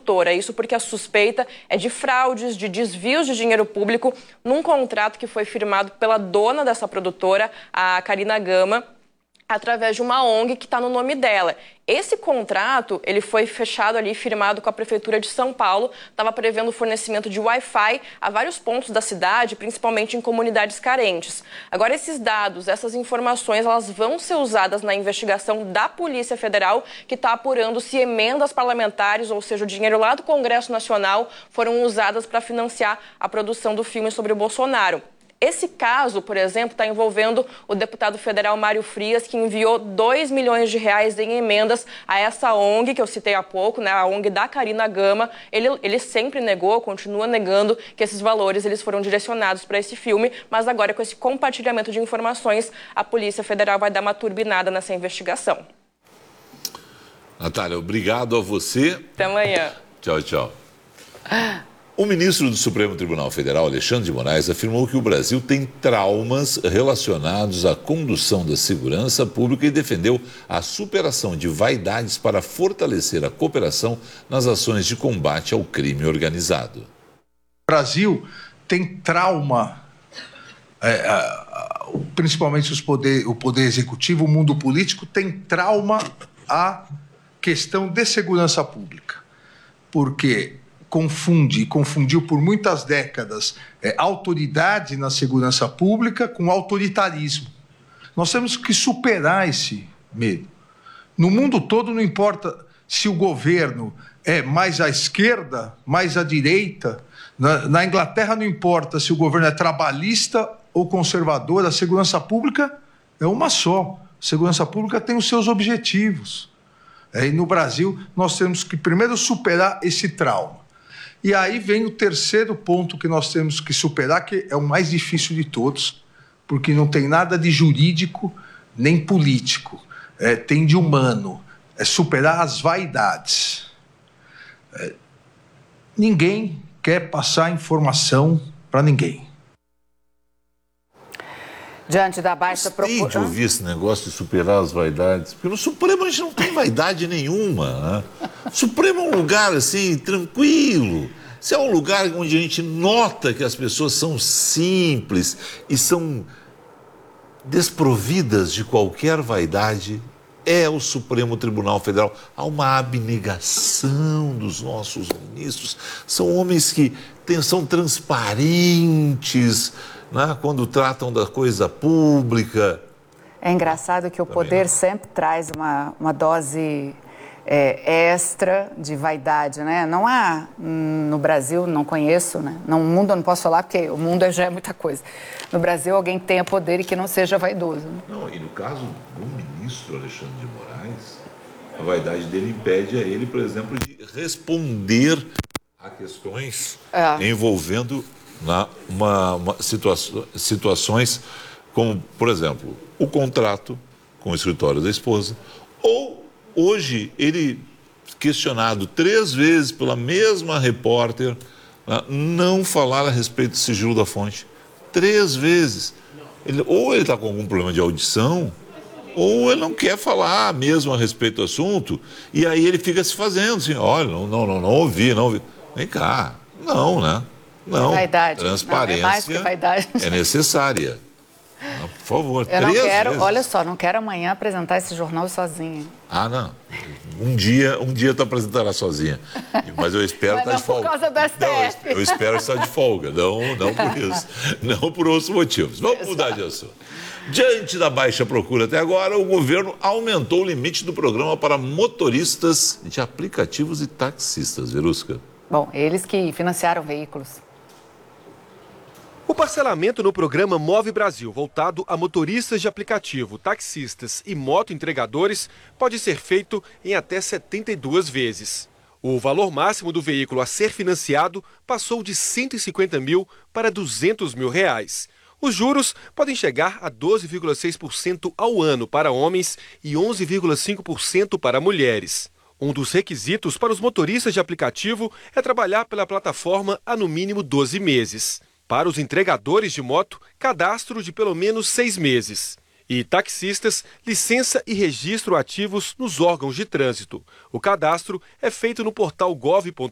produtora. Isso porque a suspeita é de fraudes, de desvios de dinheiro público num contrato que foi firmado pela dona dessa produtora, a Carina Gama, através de uma ONG que está no nome dela. Esse contrato, ele foi fechado ali, firmado com a Prefeitura de São Paulo, estava prevendo o fornecimento de Wi-Fi a vários pontos da cidade, principalmente em comunidades carentes. Agora, esses dados, essas informações, elas vão ser usadas na investigação da Polícia Federal, que está apurando se emendas parlamentares, ou seja, o dinheiro lá do Congresso Nacional, foram usadas para financiar a produção do filme sobre o Bolsonaro. Esse caso, por exemplo, está envolvendo o deputado federal Mário Frias, que enviou R$2 milhões em emendas a essa ONG, que eu citei há pouco, né, a ONG da Carina Gama. Ele sempre negou, continua negando que esses valores eles foram direcionados para esse filme, mas agora, com esse compartilhamento de informações, a Polícia Federal vai dar uma turbinada nessa investigação. Natália, obrigado a você. Até amanhã. Tchau, tchau. O ministro do Supremo Tribunal Federal, Alexandre de Moraes, afirmou que o Brasil tem traumas relacionados à condução da segurança pública e defendeu a superação de vaidades para fortalecer a cooperação nas ações de combate ao crime organizado. O Brasil tem trauma, principalmente o poder executivo, o mundo político tem trauma à questão de segurança pública, porque confundiu por muitas décadas autoridade na segurança pública com autoritarismo. Nós temos que superar esse medo. No mundo todo, não importa se o governo é mais à esquerda, mais à direita. Na Inglaterra, não importa se o governo é trabalhista ou conservador, a segurança pública é uma só. A segurança pública tem os seus objetivos. E no Brasil, nós temos que primeiro superar esse trauma. E aí vem o terceiro ponto que nós temos que superar, que é o mais difícil de todos, porque não tem nada de jurídico nem político, tem de humano, é superar as vaidades. Ninguém quer passar informação para ninguém. Diante da baixa procura... Gostei de ouvir esse negócio de superar as vaidades, porque no Supremo a gente não tem vaidade nenhuma, né? O Supremo é um lugar, assim, tranquilo. Se é um lugar onde a gente nota que as pessoas são simples e são desprovidas de qualquer vaidade, é o Supremo Tribunal Federal. Há uma abnegação dos nossos ministros. São homens que são transparentes, né, quando tratam da coisa pública. É engraçado que o poder sempre traz uma dose extra de vaidade, né? Não há, no Brasil, não conheço, né? No mundo eu não posso falar, porque o mundo já é muita coisa. No Brasil, alguém tenha poder e que não seja vaidoso. Né? Não, e no caso do ministro Alexandre de Moraes, a vaidade dele impede a ele, por exemplo, de responder a questões envolvendo situações como, por exemplo, o contrato com o escritório da esposa, ou hoje ele, questionado 3 vezes pela mesma repórter, não falar a respeito do sigilo da fonte. 3 vezes. Ou ele está com algum problema de audição, ou ele não quer falar mesmo a respeito do assunto, e aí ele fica se fazendo assim, olha, não ouvi. Vem cá. Não, né? Não. Vaidade. Transparência não, é mais que vaidade. É necessária. Por favor, eu não 3 quero, vezes. olha só, não quero amanhã apresentar esse jornal sozinha. Ah, não. Um dia tu apresentará sozinha. Mas eu espero estar de folga. Por causa do STF. Não, eu espero estar de folga, não por isso. Não por outros motivos. Vamos mudar de assunto. Diante da baixa procura até agora, o governo aumentou o limite do programa para motoristas de aplicativos e taxistas. Verusca. Bom, eles que financiaram veículos. O parcelamento no programa Move Brasil, voltado a motoristas de aplicativo, taxistas e motoentregadores, pode ser feito em até 72 vezes. O valor máximo do veículo a ser financiado passou de 150 mil para 200 mil reais. Os juros podem chegar a 12,6% ao ano para homens e 11,5% para mulheres. Um dos requisitos para os motoristas de aplicativo é trabalhar pela plataforma há no mínimo 12 meses. Para os entregadores de moto, cadastro de pelo menos 6 meses. E taxistas, licença e registro ativos nos órgãos de trânsito. O cadastro é feito no portal gov.br